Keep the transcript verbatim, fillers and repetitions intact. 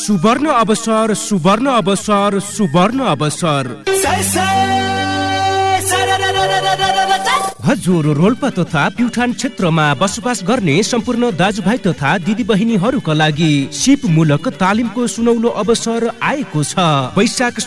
सुवर्ण अवसर सुवर्ण अवसर सुवर्ण अवसर हजुर रोल्पा तथा प्युठान क्षेत्रमा बसोबास गर्ने सम्पूर्ण दाजुभाइ तथा दिदीबहिनीहरूका लागि सिप मूलक तालिमको सुनौलो अवसर आएको छ। वैशाख